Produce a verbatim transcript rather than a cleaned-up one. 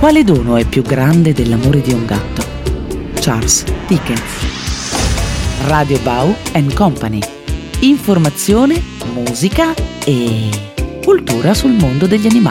Quale dono è più grande dell'amore di un gatto? Charles Dickens. Radio Bau and Company. Informazione, musica e cultura sul mondo degli animali.